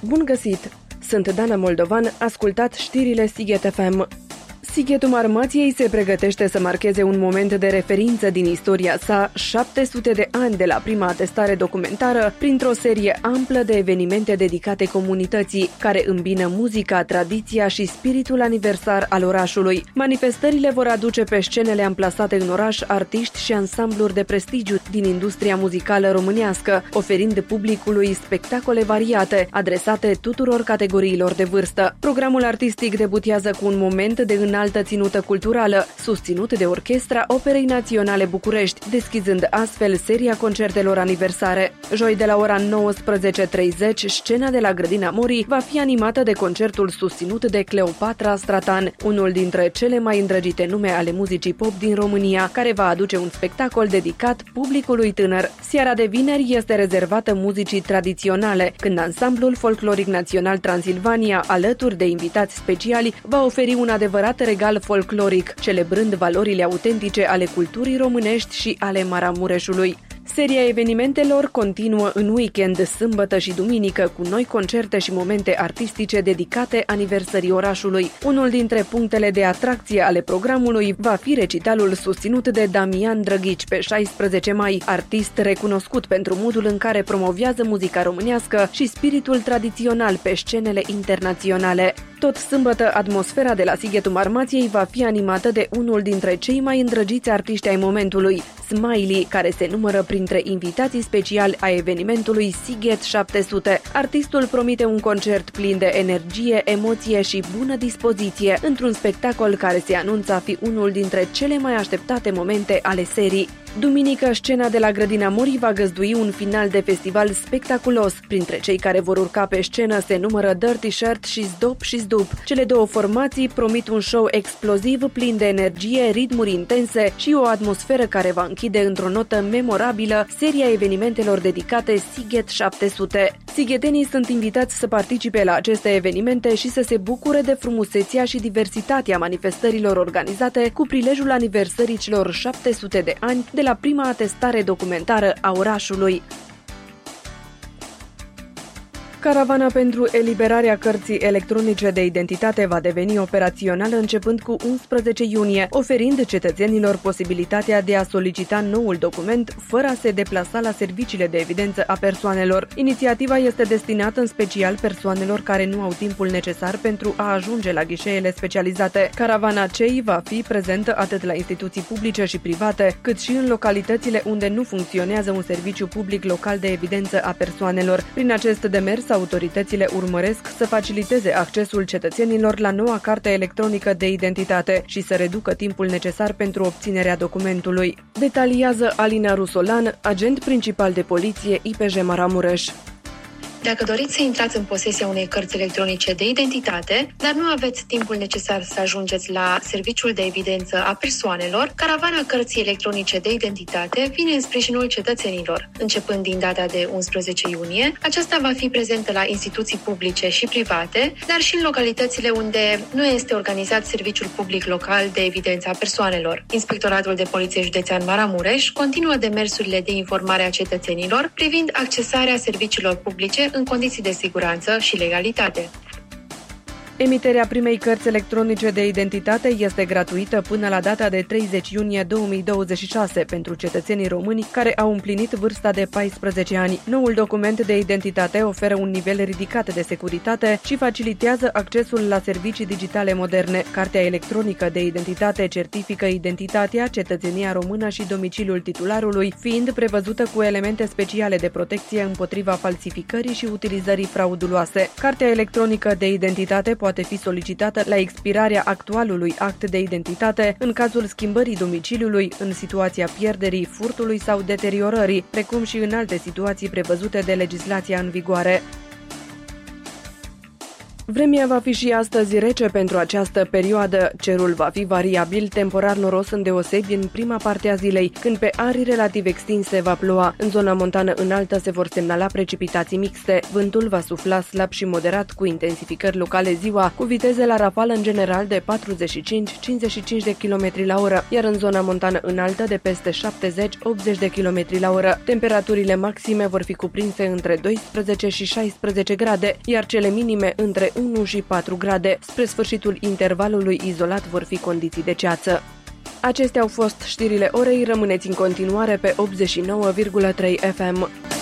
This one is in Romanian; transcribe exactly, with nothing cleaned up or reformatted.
Bun găsit! Sunt Dana Moldovan, ascultați știrile Sighet F M. Sighetul Marmației se pregătește să marcheze un moment de referință din istoria sa, șapte sute de ani de la prima atestare documentară, printr-o serie amplă de evenimente dedicate comunității, care îmbină muzica, tradiția și spiritul aniversar al orașului. Manifestările vor aduce pe scenele amplasate în oraș artiști și ansambluri de prestigiu din industria muzicală românească, oferind publicului spectacole variate, adresate tuturor categoriilor de vârstă. Programul artistic debutează cu un moment de înaltă ținută culturală, susținut de Orchestra Operei Naționale București, deschizând astfel seria concertelor aniversare. Joi de la ora nouăsprezece și treizeci, scena de la Grădina Morii va fi animată de concertul susținut de Cleopatra Stratan, unul dintre cele mai îndrăgite nume ale muzicii pop din România, care va aduce un spectacol dedicat publicului tânăr. Seara de vineri este rezervată muzicii tradiționale, când ansamblul folcloric național Transilvania, alături de invitați speciali, va oferi un adevărat regal folcloric, celebrând valorile autentice ale culturii românești și ale Maramureșului. Seria evenimentelor continuă în weekend, sâmbătă și duminică, cu noi concerte și momente artistice dedicate aniversării orașului. Unul dintre punctele de atracție ale programului va fi recitalul susținut de Damian Drăghici pe șaisprezece mai, artist recunoscut pentru modul în care promovează muzica românească și spiritul tradițional pe scenele internaționale. Tot sâmbătă, atmosfera de la Sighetul Marmației va fi animată de unul dintre cei mai îndrăgiți artiști ai momentului, Smiley, care se numără printre invitații speciali ai evenimentului Sighet șapte sute. Artistul promite un concert plin de energie, emoție și bună dispoziție, într-un spectacol care se anunță a fi unul dintre cele mai așteptate momente ale serii. Duminică, scena de la Grădina Morii va găzdui un final de festival spectaculos. Printre cei care vor urca pe scenă se numără Dirty Shirt și Zdop și Zdup. Cele două formații promit un show exploziv, plin de energie, ritmuri intense și o atmosferă care va închide într-o notă memorabilă seria evenimentelor dedicate Sighet șapte sute. Sighetenii sunt invitați să participe la aceste evenimente și să se bucure de frumusețea și diversitatea manifestărilor organizate cu prilejul aniversării celor șapte sute de ani de la prima atestare documentară a orașului. Caravana pentru eliberarea cărții electronice de identitate va deveni operațională începând cu unsprezece iunie, oferind cetățenilor posibilitatea de a solicita noul document fără a se deplasa la serviciile de evidență a persoanelor. Inițiativa este destinată în special persoanelor care nu au timpul necesar pentru a ajunge la ghișeele specializate. Caravana C E I va fi prezentă atât la instituții publice și private, cât și în localitățile unde nu funcționează un serviciu public local de evidență a persoanelor. Prin acest demers, autoritățile urmăresc să faciliteze accesul cetățenilor la noua carte electronică de identitate și să reducă timpul necesar pentru obținerea documentului. Detaliază Alina Rusolan, agent principal de poliție I P J Maramureș. Dacă doriți să intrați în posesia unei cărți electronice de identitate, dar nu aveți timpul necesar să ajungeți la serviciul de evidență a persoanelor, caravana cărții electronice de identitate vine în sprijinul cetățenilor. Începând din data de unsprezece iunie, aceasta va fi prezentă la instituții publice și private, dar și în localitățile unde nu este organizat serviciul public local de evidență a persoanelor. Inspectoratul de Poliție Județean Maramureș continuă demersurile de informare a cetățenilor privind accesarea serviciilor publice în condiții de siguranță și legalitate. Emiterea primei cărți electronice de identitate este gratuită până la data de treizeci iunie două mii douăzeci și șase pentru cetățenii români care au împlinit vârsta de paisprezece ani. Noul document de identitate oferă un nivel ridicat de securitate și facilitează accesul la servicii digitale moderne. Cartea electronică de identitate certifică identitatea, cetățenia română și domiciliul titularului, fiind prevăzută cu elemente speciale de protecție împotriva falsificării și utilizării frauduloase. Cartea electronică de identitate poate fi solicitată la expirarea actualului act de identitate în cazul schimbării domiciliului, în situația pierderii, furtului sau deteriorării, precum și în alte situații prevăzute de legislația în vigoare. Vremea va fi și astăzi rece pentru această perioadă. Cerul va fi variabil, temporar noros îndeosebi în prima parte a zilei, când pe arii relativ extinse va ploua. În zona montană înaltă se vor semnala precipitații mixte. Vântul va sufla slab și moderat, cu intensificări locale ziua, cu viteze la rafală în general de patruzeci și cinci - cincizeci și cinci de kilometri la oră, iar în zona montană înaltă de peste șaptezeci - optzeci de kilometri la oră. Temperaturile maxime vor fi cuprinse între doisprezece și șaisprezece grade, iar cele minime între unu și patru grade. Spre sfârșitul intervalului izolat vor fi condiții de ceață. Acestea au fost știrile orei, rămâneți în continuare pe optzeci și nouă virgulă trei F M.